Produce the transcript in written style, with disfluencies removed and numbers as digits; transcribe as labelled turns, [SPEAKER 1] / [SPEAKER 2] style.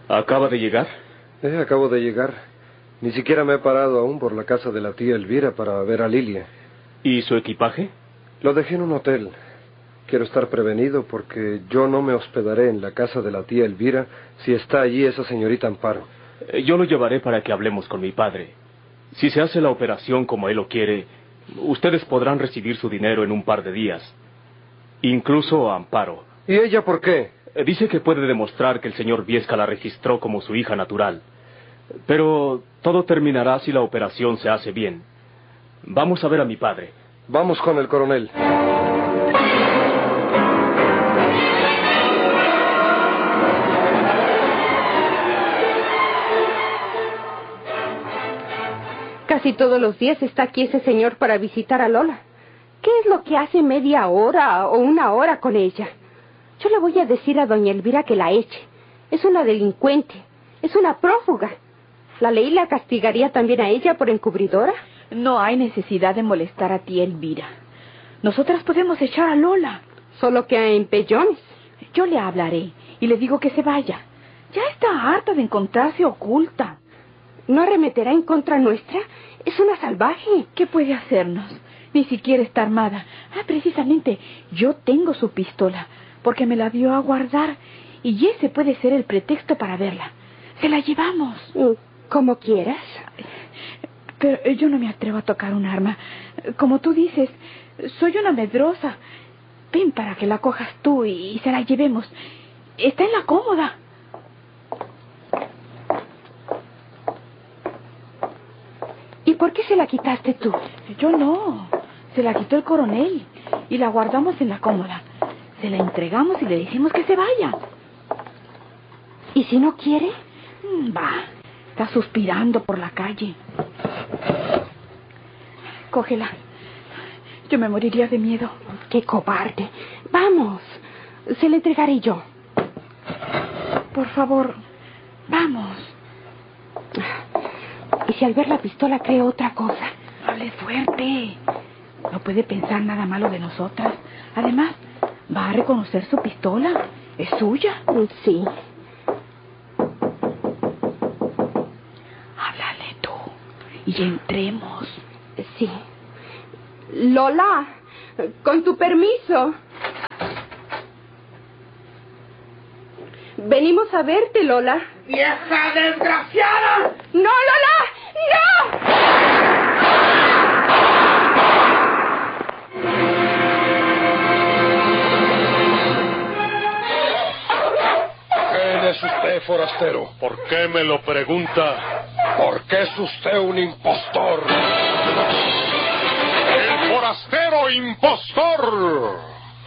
[SPEAKER 1] ¿Acaba de llegar?
[SPEAKER 2] Acabo de llegar. Ni siquiera me he parado aún por la casa de la tía Elvira para ver a Lilia.
[SPEAKER 1] ¿Y su equipaje?
[SPEAKER 2] Lo dejé en un hotel. Quiero estar prevenido porque yo no me hospedaré en la casa de la tía Elvira si está allí esa señorita Amparo.
[SPEAKER 1] Yo lo llevaré para que hablemos con mi padre. Si se hace la operación como él lo quiere, ustedes podrán recibir su dinero en un par de días. Incluso Amparo.
[SPEAKER 2] ¿Y ella por qué?
[SPEAKER 1] Dice que puede demostrar que el señor Viesca la registró como su hija natural. Pero todo terminará si la operación se hace bien. Vamos a ver a mi padre.
[SPEAKER 2] Vamos con el coronel.
[SPEAKER 3] Casi todos los días está aquí ese señor para visitar a Lola. ¿Qué es lo que hace media hora o una hora con ella? Yo le voy a decir a doña Elvira que la eche. Es una delincuente, es una prófuga. ¿La ley la castigaría también a ella por encubridora?
[SPEAKER 4] No hay necesidad de molestar a tía Elvira. Nosotras podemos echar a Lola.
[SPEAKER 3] Solo que a empellones.
[SPEAKER 4] Yo le hablaré y le digo que se vaya. Ya está harta de encontrarse oculta.
[SPEAKER 3] ¿No arremeterá en contra nuestra? Es una salvaje.
[SPEAKER 4] ¿Qué puede hacernos? Ni siquiera está armada. Precisamente, yo tengo su pistola, porque me la dio a guardar, y ese puede ser el pretexto para verla. Se la llevamos.
[SPEAKER 3] Como quieras.
[SPEAKER 4] Pero yo no me atrevo a tocar un arma. Como tú dices, soy una medrosa. Ven para que la cojas tú y se la llevemos. Está en la cómoda.
[SPEAKER 3] ¿Y por qué se la quitaste tú?
[SPEAKER 4] Yo no. Se la quitó el coronel y la guardamos en la cómoda. Se la entregamos y le decimos que se vaya.
[SPEAKER 3] ¿Y si no quiere?
[SPEAKER 4] Va, está suspirando por la calle. Cógela. Yo me moriría de miedo.
[SPEAKER 3] ¡Qué cobarde! ¡Vamos! Se la entregaré yo.
[SPEAKER 4] Por favor, vamos.
[SPEAKER 3] ¿Y si al ver la pistola cree otra cosa?
[SPEAKER 4] Hable fuerte. No puede pensar nada malo de nosotras. Además, va a reconocer su pistola. Es suya.
[SPEAKER 3] Sí.
[SPEAKER 4] Háblale tú y entremos.
[SPEAKER 3] Sí. Lola, con tu permiso. Venimos a verte, Lola.
[SPEAKER 5] ¡Vieja desgraciada!
[SPEAKER 3] ¡No, Lola! ¡No!
[SPEAKER 6] ¿Quién es usted, forastero?
[SPEAKER 7] ¿Por qué me lo pregunta?
[SPEAKER 6] Porque es usted un impostor.
[SPEAKER 7] ¡El forastero impostor!